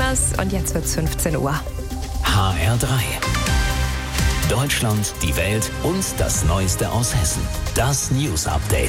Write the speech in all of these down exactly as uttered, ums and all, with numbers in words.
Jonas und jetzt wird's fünfzehn Uhr. H R drei. Deutschland, die Welt und das Neueste aus Hessen. Das News Update.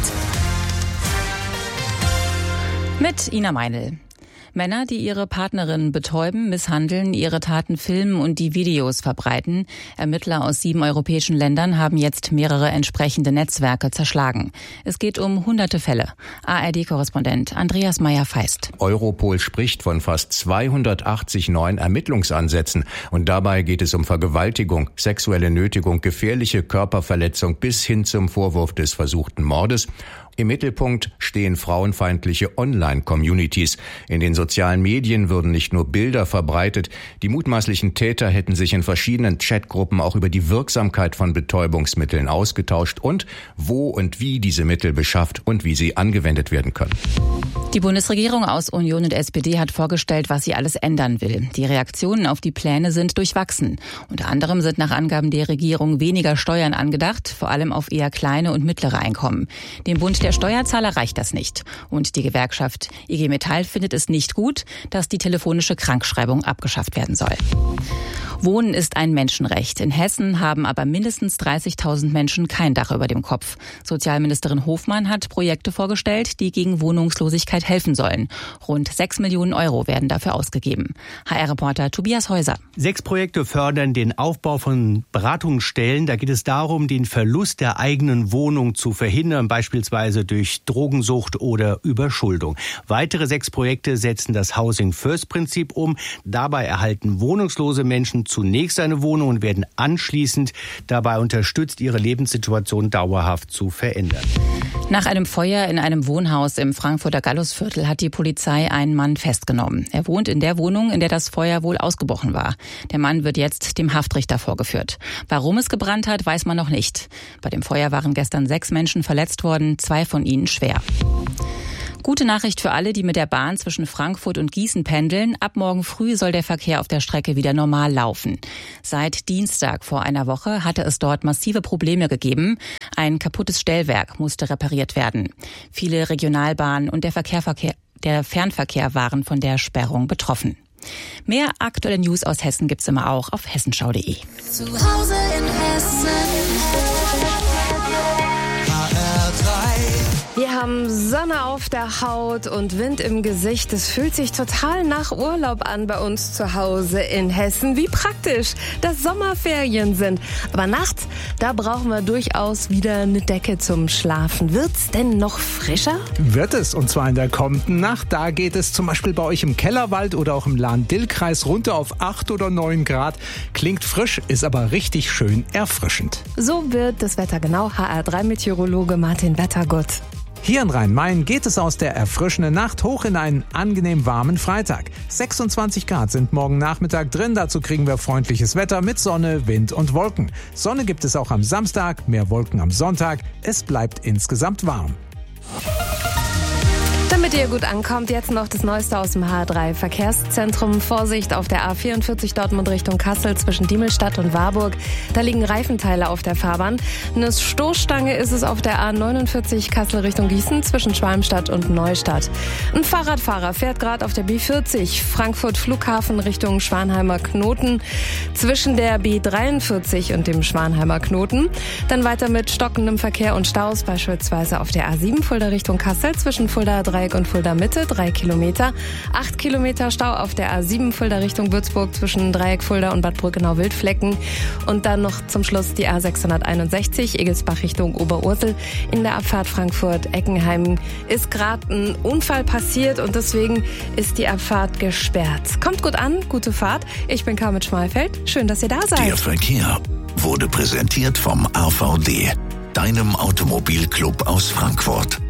Mit Ina Meinl. Männer, die ihre Partnerin betäuben, misshandeln, ihre Taten filmen und die Videos verbreiten. Ermittler aus sieben europäischen Ländern haben jetzt mehrere entsprechende Netzwerke zerschlagen. Es geht um hunderte Fälle. A R D-Korrespondent Andreas Meyer-Feist. Europol spricht von fast zweihundertachtzig neuen Ermittlungsansätzen. Und dabei geht es um Vergewaltigung, sexuelle Nötigung, gefährliche Körperverletzung bis hin zum Vorwurf des versuchten Mordes. Im Mittelpunkt stehen frauenfeindliche Online-Communities. In den sozialen Medien würden nicht nur Bilder verbreitet, die mutmaßlichen Täter hätten sich in verschiedenen Chatgruppen auch über die Wirksamkeit von Betäubungsmitteln ausgetauscht und wo und wie diese Mittel beschafft und wie sie angewendet werden können. Die Bundesregierung aus Union und S P D hat vorgestellt, was sie alles ändern will. Die Reaktionen auf die Pläne sind durchwachsen. Unter anderem sind nach Angaben der Regierung weniger Steuern angedacht, vor allem auf eher kleine und mittlere Einkommen. Dem Bund der Steuerzahler reicht das nicht. Und die Gewerkschaft I G Metall findet es nicht gut, dass die telefonische Krankschreibung abgeschafft werden soll. Wohnen ist ein Menschenrecht. In Hessen haben aber mindestens dreißigtausend Menschen kein Dach über dem Kopf. Sozialministerin Hofmann hat Projekte vorgestellt, die gegen Wohnungslosigkeit helfen sollen. Rund sechs Millionen Euro werden dafür ausgegeben. H R-Reporter Tobias Häuser. Sechs Projekte fördern den Aufbau von Beratungsstellen. Da geht es darum, den Verlust der eigenen Wohnung zu verhindern, beispielsweise durch Drogensucht oder Überschuldung. Weitere sechs Projekte setzen das Housing-First-Prinzip um. Dabei erhalten wohnungslose Menschen zunächst eine Wohnung und werden anschließend dabei unterstützt, ihre Lebenssituation dauerhaft zu verändern. Nach einem Feuer in einem Wohnhaus im Frankfurter Gallusviertel hat die Polizei einen Mann festgenommen. Er wohnt in der Wohnung, in der das Feuer wohl ausgebrochen war. Der Mann wird jetzt dem Haftrichter vorgeführt. Warum es gebrannt hat, weiß man noch nicht. Bei dem Feuer waren gestern sechs Menschen verletzt worden, zwei von ihnen schwer. Gute Nachricht für alle, die mit der Bahn zwischen Frankfurt und Gießen pendeln. Ab morgen früh soll der Verkehr auf der Strecke wieder normal laufen. Seit Dienstag vor einer Woche hatte es dort massive Probleme gegeben. Ein kaputtes Stellwerk musste repariert werden. Viele Regionalbahnen und der, Verkehr, Verkehr, der Fernverkehr waren von der Sperrung betroffen. Mehr aktuelle News aus Hessen gibt's immer auch auf hessenschau punkt de. Zu Hause in Hessen. Wir haben Sonne auf der Haut und Wind im Gesicht. Es fühlt sich total nach Urlaub an bei uns zu Hause in Hessen. Wie praktisch, dass Sommerferien sind. Aber nachts, da brauchen wir durchaus wieder eine Decke zum Schlafen. Wird's denn noch frischer? Wird es, und zwar in der kommenden Nacht. Da geht es zum Beispiel bei euch im Kellerwald oder auch im Lahn-Dill-Kreis runter auf acht oder neun Grad. Klingt frisch, ist aber richtig schön erfrischend. So wird das Wetter genau. H R drei Meteorologe Martin Wettergott. Hier in Rhein-Main geht es aus der erfrischenden Nacht hoch in einen angenehm warmen Freitag. sechsundzwanzig Grad sind morgen Nachmittag drin, dazu kriegen wir freundliches Wetter mit Sonne, Wind und Wolken. Sonne gibt es auch am Samstag, mehr Wolken am Sonntag. Es bleibt insgesamt warm. Damit ihr gut ankommt, jetzt noch das Neueste aus dem H R drei Verkehrszentrum. Vorsicht auf der A vierundvierzig Dortmund Richtung Kassel zwischen Diemelstadt und Warburg. Da liegen Reifenteile auf der Fahrbahn. Eine Stoßstange ist es auf der A neunundvierzig Kassel Richtung Gießen zwischen Schwalmstadt und Neustadt. Ein Fahrradfahrer fährt gerade auf der B vierzig Frankfurt Flughafen Richtung Schwanheimer Knoten zwischen der B dreiundvierzig und dem Schwanheimer Knoten. Dann weiter mit stockendem Verkehr und Staus, beispielsweise auf der A sieben Fulda Richtung Kassel zwischen Fulda Dreieck und Fulda Mitte, drei Kilometer. Acht Kilometer Stau auf der A sieben Fulda Richtung Würzburg zwischen Dreieck Fulda und Bad Brückenau-Wildflecken. Und dann noch zum Schluss die A sechshunderteinundsechzig Egelsbach Richtung Oberursel. In der Abfahrt Frankfurt-Eckenheim ist gerade ein Unfall passiert und deswegen ist die Abfahrt gesperrt. Kommt gut an, gute Fahrt. Ich bin Carmen Schmalfeld. Schön, dass ihr da seid. Der Verkehr wurde präsentiert vom A V D, deinem Automobilclub aus Frankfurt.